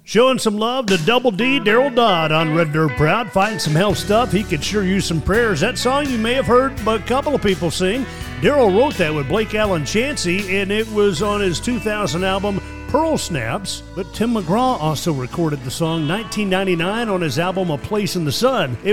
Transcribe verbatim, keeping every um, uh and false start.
Showing some love to Double D, Daryl Dodd on Red Dirt Proud, fighting some health stuff. He could sure use some prayers. That song you may have heard a couple of people sing. Daryl wrote that with Blake Allen Chansey, and it was on his two thousand album, Pearl Snaps. But Tim McGraw also recorded the song nineteen ninety-nine on his album, A Place in the Sun. It